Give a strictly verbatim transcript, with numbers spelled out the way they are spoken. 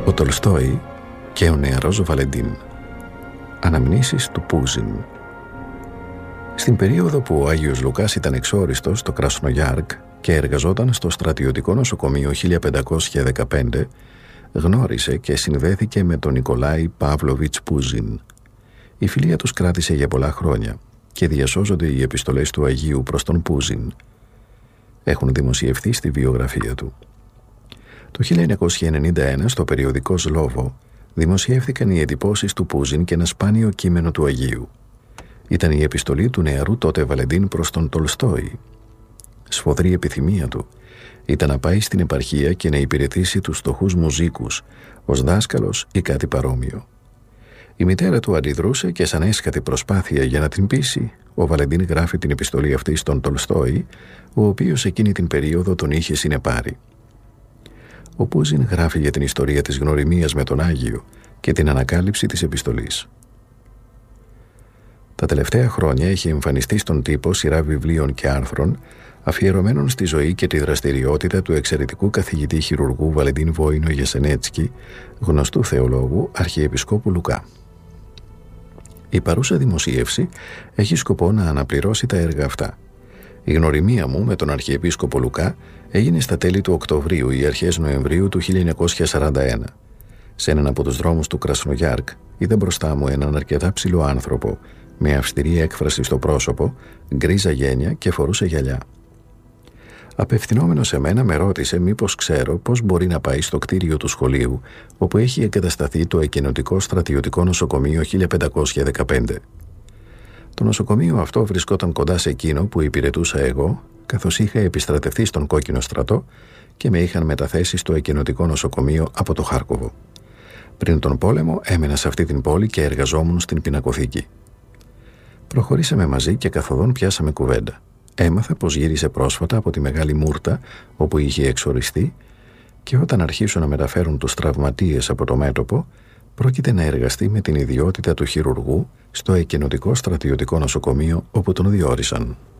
Ο Τολστόι και ο νεαρός Βαλεντίν. Αναμνήσεις του Πούζιν. Στην περίοδο που ο Άγιος Λουκάς ήταν εξόριστος στο Κρασνογιάρκ και εργαζόταν στο στρατιωτικό νοσοκομείο χίλια πεντακόσια δεκαπέντε, γνώρισε και συνδέθηκε με τον Νικολάη Παύλοβιτς Πούζιν. Η φιλία τους κράτησε για πολλά χρόνια και διασώζονται οι επιστολές του Αγίου προς τον Πούζιν. Έχουν δημοσιευθεί στη βιογραφία του. Το χίλια εννιακόσια ενενήντα ένα στο περιοδικό Σλόβο δημοσιεύθηκαν οι εντυπώσεις του Πούζιν και ένα σπάνιο κείμενο του Αγίου. Ήταν η επιστολή του νεαρού τότε Βαλεντίν προς τον Τολστόι. Σφοδρή επιθυμία του ήταν να πάει στην επαρχία και να υπηρετήσει τους φτωχούς μουζίκους ως δάσκαλος ή κάτι παρόμοιο. Η μητέρα του αντιδρούσε και σαν έσχατη προσπάθεια για να την πείσει, ο Βαλεντίν γράφει την επιστολή αυτή στον Τολστόι, ο οποίος εκείνη την περίοδο τον είχε συνεπάρει. Ο Πούζιν γράφει για την ιστορία της γνωριμίας με τον Άγιο και την ανακάλυψη της επιστολής. Τα τελευταία χρόνια έχει εμφανιστεί στον τύπο σειρά βιβλίων και άρθρων αφιερωμένων στη ζωή και τη δραστηριότητα του εξαιρετικού καθηγητή χειρουργού Βαλεντίν Βόινο Γεσενέτσκι, γνωστού θεολόγου Αρχιεπισκόπου Λουκά. Η παρούσα δημοσίευση έχει σκοπό να αναπληρώσει τα έργα αυτά. Η γνωριμία μου με τον Αρχιεπίσκοπο Λουκά έγινε στα τέλη του Οκτωβρίου ή αρχές Νοεμβρίου του χίλια εννιακόσια σαράντα ένα. Σε έναν από τους δρόμους του Κρασνογιάρκ είδα μπροστά μου έναν αρκετά ψηλό άνθρωπο με αυστηρή έκφραση στο πρόσωπο, γκρίζα γένια και φορούσε γυαλιά. Απευθυνόμενος σε μένα με ρώτησε μήπως ξέρω πώς μπορεί να πάει στο κτίριο του σχολείου όπου έχει εγκατασταθεί το εκκαινωτικό στρατιωτικό νοσοκομείο χίλια πεντακόσια δεκαπέντε. Το νοσοκομείο αυτό βρισκόταν κοντά σε εκείνο που υπηρετούσα εγώ, καθώς είχα επιστρατευτεί στον Κόκκινο Στρατό και με είχαν μεταθέσει στο εκκαινωτικό νοσοκομείο από το Χάρκοβο. Πριν τον πόλεμο έμενα σε αυτή την πόλη και εργαζόμουν στην πινακοθήκη. Προχωρήσαμε μαζί και καθοδόν πιάσαμε κουβέντα. Έμαθα πως γύρισε πρόσφατα από τη Μεγάλη Μούρτα όπου είχε εξοριστεί και όταν αρχίσουν να μεταφέρουν τους τραυματίες από το μέτωπο πρόκειται να εργαστεί με την ιδιότητα του χειρουργού στο εκκαινωτικό στρατιωτικό νοσοκομείο όπου τον διόρισαν.